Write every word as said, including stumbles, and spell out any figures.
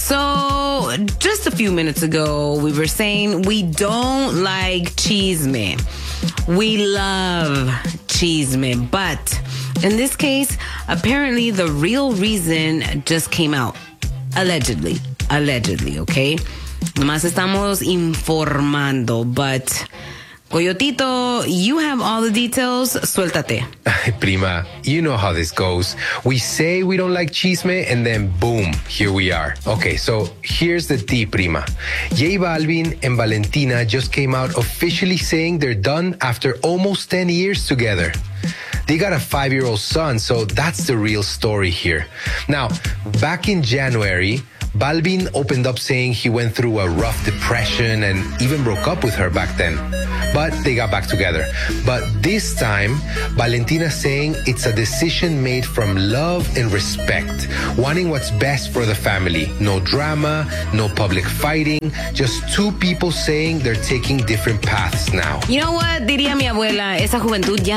So, just a few minutes ago, we were saying we don't like chisme. We love chisme. But in this case, apparently the real reason just came out. Allegedly. Allegedly, okay? Nomás estamos informando, but... Coyotito, you have all the details. Suéltate. Prima, you know how this goes. We say we don't like chisme, and then boom, here we are. Okay, so here's the tea, Prima. J Balvin and Valentina just came out officially saying they're done after almost ten years together. They got a five-year-old son, so that's the real story here. Now, back in January, Balvin opened up saying he went through a rough depression and even broke up with her back then. But they got back together. But this time, Valentina's saying it's a decision made from love and respect, wanting what's best for the family. No drama, no public fighting, just two people saying they're taking different paths now. You know what? Diría mi abuela, esa juventud ya